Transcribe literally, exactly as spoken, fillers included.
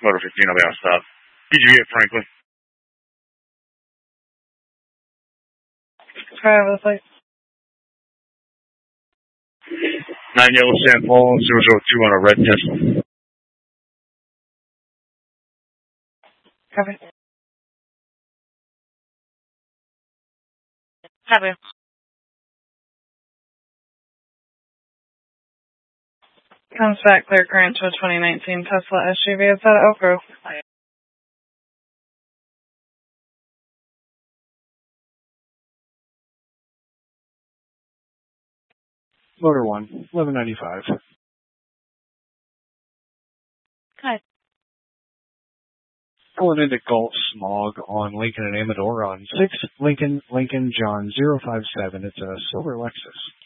Motor fifteen, I'll be on stop. P G at Franklin. Driver's license. Nine Yellow Sand Falls, zero zero two on a red Tesla. Copy. Copy. Comes back clear current to a twenty nineteen Tesla S U V. Is that Oak Grove? Motor one, eleven ninety-five. Hi. Pulling into Gulf Smog on Lincoln and Amador on six Lincoln, Lincoln, John zero five seven. It's a silver Lexus.